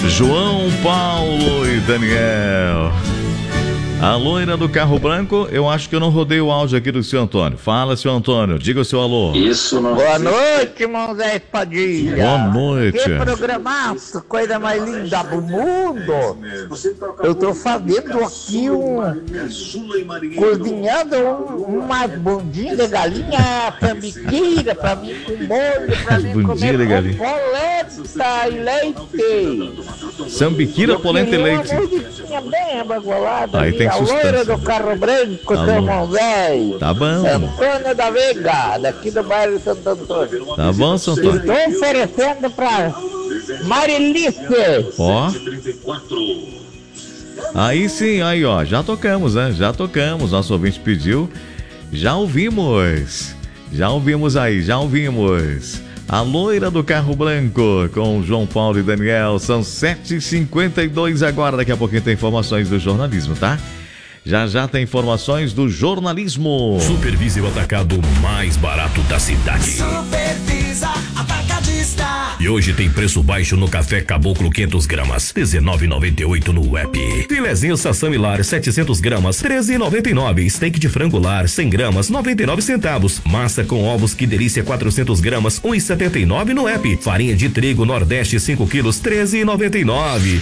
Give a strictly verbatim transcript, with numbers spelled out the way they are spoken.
João Paulo e Daniel. A loira do carro branco, eu acho que eu não rodei o áudio aqui do seu Antônio. Fala, seu Antônio, diga o seu alô. Isso não. Boa noite, irmão Zé Espadilha. Boa noite. Que programaço, coisa mais linda do mundo. Eu tô fazendo aqui um... cozinhando um, uma bundinha de galinha tambiquira pra mim com molho, pra mim Bundinha comer de galinha. com polenta e leite. Sambiquira, polenta e leite. Uma musiquinha bem abagolada. Aí tem a loira sustância. do carro branco, Tá seu bom. irmão velho. Tá bom. Antônio da Veiga, daqui do bairro Santo Antônio. Tá bom, seu Antônio? Estou oferecendo pra Marilice. Ó. Aí sim, aí ó, já tocamos, né? Já tocamos, nosso ouvinte pediu. Já ouvimos. Já ouvimos aí, já ouvimos. A loira do carro branco com João Paulo e Daniel. São sete e cinquenta e dois agora. Daqui a pouquinho tem informações do jornalismo, tá? Já já tem informações do jornalismo. Supervisa o atacado mais barato da cidade. Supervisa Atacadista. E hoje tem preço baixo no café Caboclo quinhentas gramas, dezenove reais e noventa e oito centavos no app. Filezinho Sassami Lar setecentas gramas, treze reais e noventa e nove centavos. Steak de frango lar cem gramas, noventa e nove centavos. Massa com ovos Que Delícia quatrocentas gramas, um real e setenta e nove centavos no app. Farinha de trigo Nordeste cinco quilos, treze reais e noventa e nove centavos.